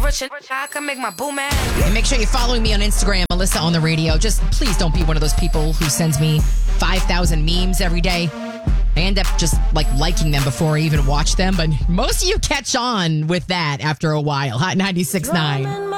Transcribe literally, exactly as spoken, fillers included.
rich and I can make my boo man. And make sure you're following me on Instagram, Melissa on the radio. Just please don't be one of those people who sends me five thousand memes every day. I end up just like liking them before I even watch them. But most of you catch on with that after a while. Hot ninety-six point nine.